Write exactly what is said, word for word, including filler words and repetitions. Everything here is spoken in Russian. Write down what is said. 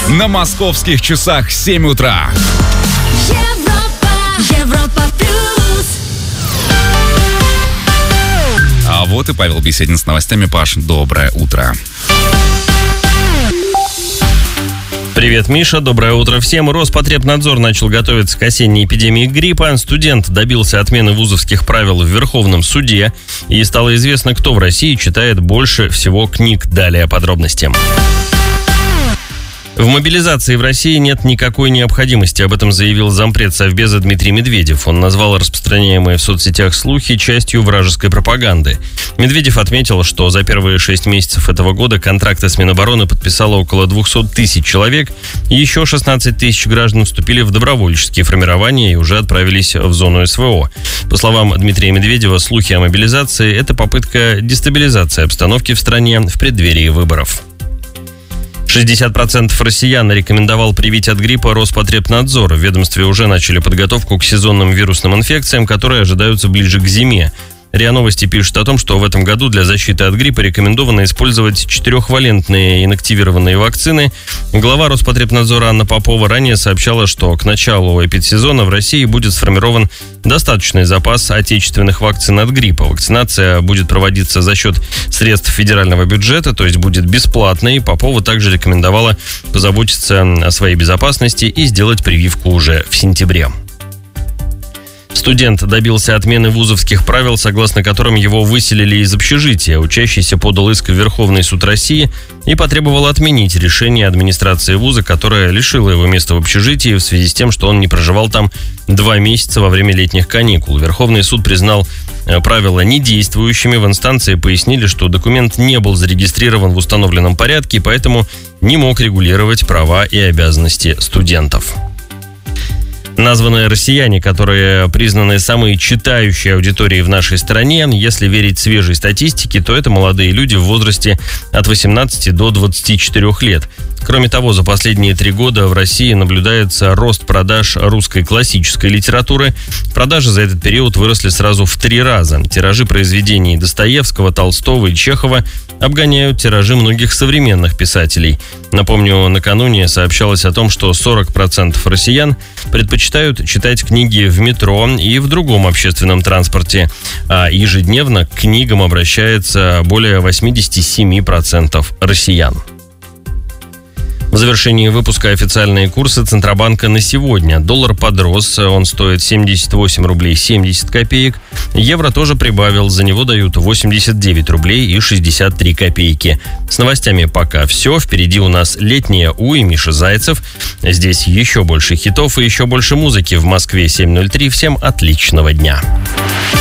На московских часах семь утра. Европа, Европа плюс. А вот и Павел Беседин с новостями. Паш, доброе утро. Привет, Миша. Доброе утро всем. Роспотребнадзор начал готовиться к осенней эпидемии гриппа. Студент добился отмены вузовских правил в Верховном суде. И стало известно, кто в России читает больше всего книг. Далее подробности. В мобилизации в России нет никакой необходимости. Об этом заявил зампред Совбеза Дмитрий Медведев. Он назвал распространяемые в соцсетях слухи частью вражеской пропаганды. Медведев отметил, что за первые шесть месяцев этого года контракты с Минобороны подписало около двести тысяч человек. И еще шестнадцать тысяч граждан вступили в добровольческие формирования и уже отправились в зону СВО. По словам Дмитрия Медведева, слухи о мобилизации – это попытка дестабилизации обстановки в стране в преддверии выборов. шестьдесят процентов россиян рекомендовал привить от гриппа Роспотребнадзор. В ведомстве уже начали подготовку к сезонным вирусным инфекциям, которые ожидаются ближе к зиме. РИА Новости пишет о том, что в этом году для защиты от гриппа рекомендовано использовать четырехвалентные инактивированные вакцины. Глава Роспотребнадзора Анна Попова ранее сообщала, что к началу эпидсезона в России будет сформирован достаточный запас отечественных вакцин от гриппа. Вакцинация будет проводиться за счет средств федерального бюджета, то есть будет бесплатной. Попова также рекомендовала позаботиться о своей безопасности и сделать прививку уже в сентябре. Студент добился отмены вузовских правил, согласно которым его выселили из общежития. Учащийся подал иск в Верховный суд России и потребовал отменить решение администрации вуза, которое лишило его места в общежитии в связи с тем, что он не проживал там два месяца во время летних каникул. Верховный суд признал правила недействующими. В инстанции пояснили, что документ не был зарегистрирован в установленном порядке, и поэтому не мог регулировать права и обязанности студентов. Названные россияне, которые признаны самой читающей аудиторией в нашей стране, если верить свежей статистике, то это молодые люди в возрасте от восемнадцати до двадцати четырёх лет. Кроме того, за последние три года в России наблюдается рост продаж русской классической литературы. Продажи за этот период выросли сразу в три раза. Тиражи произведений Достоевского, Толстого и Чехова обгоняют тиражи многих современных писателей. Напомню, накануне сообщалось о том, что сорок процентов россиян предпочитают читать книги в метро и в другом общественном транспорте, а ежедневно к книгам обращается более восемьдесят семь процентов россиян. В завершении выпуска официальные курсы Центробанка на сегодня. Доллар подрос, он стоит семьдесят восемь рублей семьдесят копеек. Евро тоже прибавил, за него дают восемьдесят девять рублей и шестьдесят три копейки. С новостями пока все. Впереди у нас летняя У и Миша Зайцев. Здесь еще больше хитов и еще больше музыки. В Москве семь ноль три. Всем отличного дня.